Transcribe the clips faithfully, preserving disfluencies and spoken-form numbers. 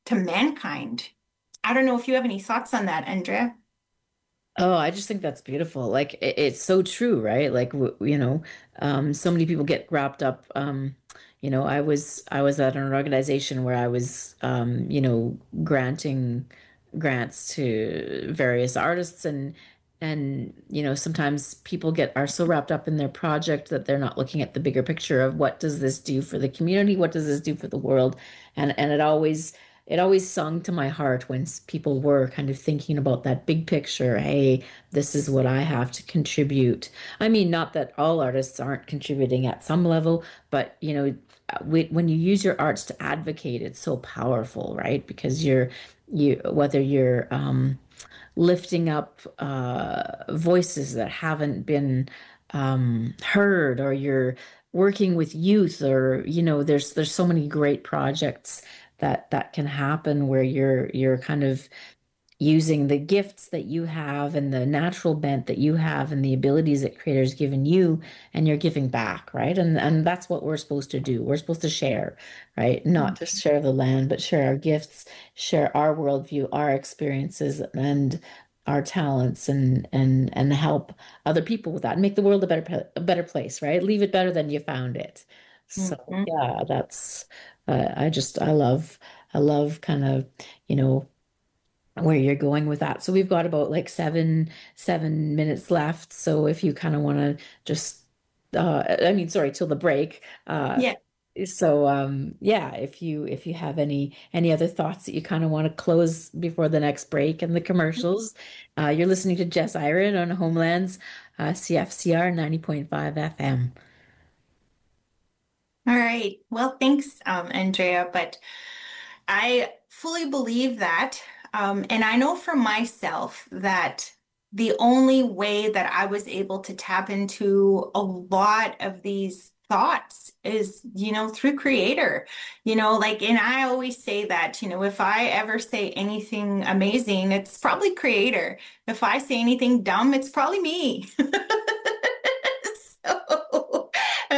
to mankind. I don't know if you have any thoughts on that, Andrea. Oh, I just think that's beautiful. Like it, it's so true, right? Like w you know, um, so many people get wrapped up. Um, you know, I was I was at an organization where I was, um, you know, granting grants to various artists, and and you know, sometimes people get are so wrapped up in their project that they're not looking at the bigger picture of what does this do for the community? What does this do for the world? And and it always it always sung to my heart when s- people were kind of thinking about that big picture. Hey, this is what I have to contribute. I mean, not that all artists aren't contributing at some level, but you know, uh, whe- when you use your arts to advocate, it's so powerful, right? Because you're you whether you're um, lifting up uh, voices that haven't been um, heard, or you're working with youth, or you know, there's there's so many great projects that that can happen where you're you're kind of using the gifts that you have and the natural bent that you have and the abilities that creator's given you, and you're giving back, right? And and that's what we're supposed to do. We're supposed to share, right? Not just share the land, but share our gifts, share our worldview, our experiences, and our talents, and and and help other people with that, and make the world a better a better place, right? Leave it better than you found it. So Mhm. yeah, that's uh, I just I love I love kind of, you know, where you're going with that. So we've got about like seven seven minutes left. So if you kind of want to just uh I mean, sorry, till the break. Uh Yeah. so um yeah, if you if you have any any other thoughts that you kind of want to close before the next break and the commercials, uh you're listening to Jess Iron on Homelands, uh C F C R ninety point five F M. All right. Well, thanks, um, Andrea. But I fully believe that. Um, and I know for myself that the only way that I was able to tap into a lot of these thoughts is, you know, through Creator. You know, like, and I always say that, you know, if I ever say anything amazing, it's probably Creator. If I say anything dumb, it's probably me. So,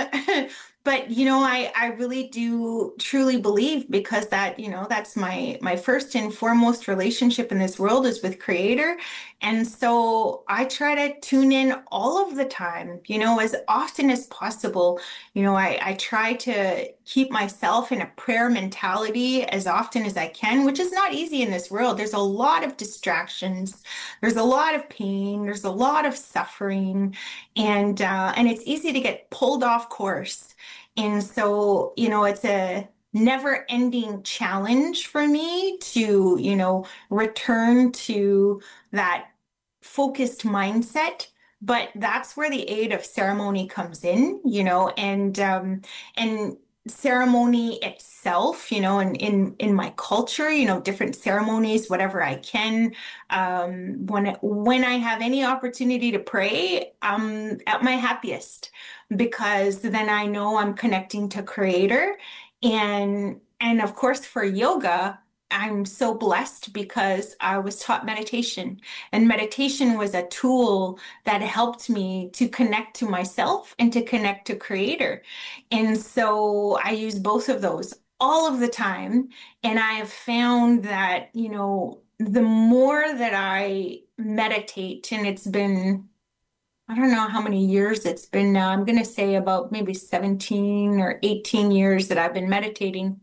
but you know, I I really do truly believe, because that, you know, that's my my first and foremost relationship in this world is with Creator. And so I try to tune in all of the time, you know, as often as possible. You know, I I try to keep myself in a prayer mentality as often as I can, which is not easy in this world. There's a lot of distractions, there's a lot of pain, there's a lot of suffering, and uh, and it's easy to get pulled off course. And so, you know, it's a never ending challenge for me to, you know, return to that focused mindset. But that's where the aid of ceremony comes in, you know, and um, and ceremony itself, you know, and in in my culture, you know, different ceremonies, whatever I can. Um, when when I have any opportunity to pray, I'm at my happiest, because then I know I'm connecting to Creator. And and of course for yoga, I'm so blessed because I was taught meditation, and meditation was a tool that helped me to connect to myself and to connect to Creator. And so I use both of those all of the time. And I have found that, you know, the more that I meditate, and it's been, I don't know how many years it's been now. I'm going to say about maybe seventeen or eighteen years that I've been meditating.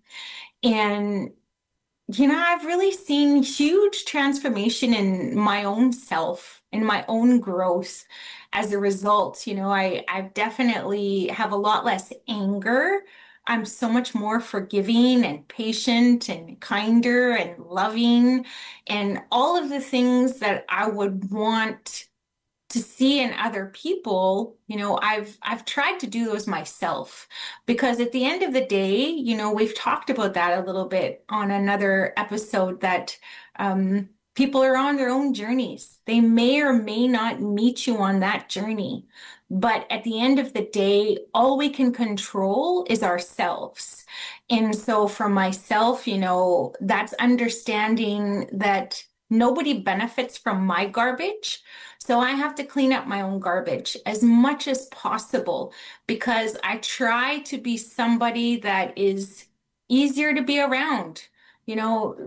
And, you know, I've really seen huge transformation in my own self, in my own growth as a result. You know, I, I've definitely have a lot less anger. I'm so much more forgiving and patient and kinder and loving, and all of the things that I would want to see in other people. You know, i've i've tried to do those myself, because at the end of the day, you know, we've talked about that a little bit on another episode, that um people are on their own journeys. They may or may not meet you on that journey, but at the end of the day, all we can control is ourselves. And so for myself, you know, that's understanding that nobody benefits from my garbage. So I have to clean up my own garbage as much as possible, because I try to be somebody that is easier to be around. You know,